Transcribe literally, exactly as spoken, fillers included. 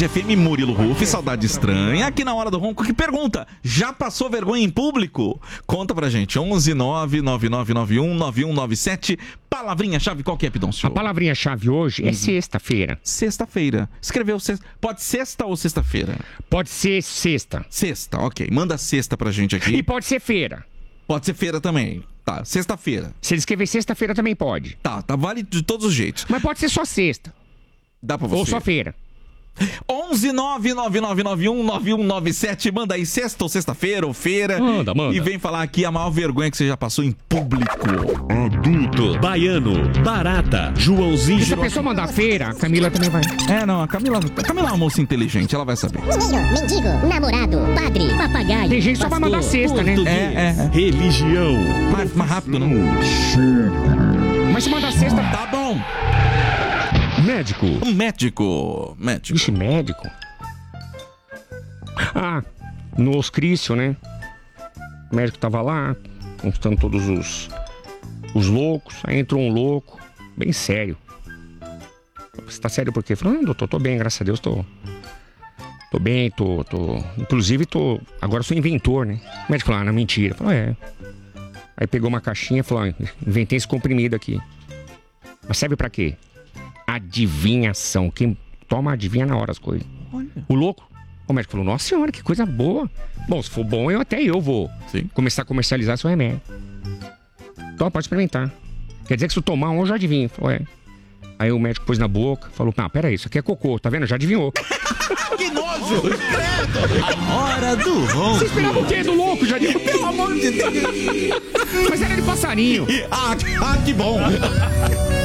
Tarde F M, Murilo Ruff, Saudade Estranha, aqui na Hora do Ronco, que pergunta, já passou vergonha em público? Conta pra gente, onze nove nove nove nove um nove um nove sete, palavrinha-chave, qual que é, Pidoncio? A palavrinha-chave hoje uhum. é sexta-feira. Sexta-feira. Escreveu sexta. Pode sexta ou sexta-feira? Pode ser sexta. Sexta, ok. Manda sexta pra gente aqui. E pode ser feira. Pode ser feira também. Tá, sexta-feira. Se ele escrever sexta-feira também pode. Tá, tá, vale de todos os jeitos. Mas pode ser só sexta. Dá pra você. Ou só feira. onze nove nove nove nove um nove um nove sete, manda aí sexta ou sexta-feira ou feira. Manda, manda. E vem falar aqui a maior vergonha que você já passou em público. Adulto, baiano, barata, Joãozinho. E se a pessoa mandar feira, a Camila também vai. É, não, a Camila, a Camila é uma moça inteligente, ela vai saber. Mineiro, mendigo, namorado, padre, papagaio. Tem gente que só vai mandar sexta, né? É, é, é. Religião. Mais, mais rápido, não? Mas se mandar sexta... Tá bom. Médico. Médico. Médico. Ixi, médico. Ah, no hospício, né? O médico tava lá, constando todos os, os loucos. Aí entrou um louco, bem sério. Você tá sério por quê? Falou, não, doutor, tô bem, graças a Deus, tô... Tô bem, tô... tô... Inclusive, tô... Agora sou inventor, né? O médico falou, ah, não, mentira. Falou, é. Aí pegou uma caixinha e falou, ah, inventei esse comprimido aqui. Mas serve pra quê? Adivinhação. Quem toma adivinha na hora as coisas. Olha. O louco, o médico falou, nossa senhora, que coisa boa. Bom, se for bom, eu até eu vou Sim. começar a comercializar seu remédio. Então pode experimentar. Quer dizer que se eu tomar um, eu já adivinho. Falou, é. Aí o médico pôs na boca, falou, ah, peraí, isso aqui é cocô, tá vendo? Já adivinhou. Que nojo! A Hora do Ronco. Você esperava o quê do louco? Já adivinhou? Pelo amor de Deus. Mas era de passarinho. Ah, ah, que bom.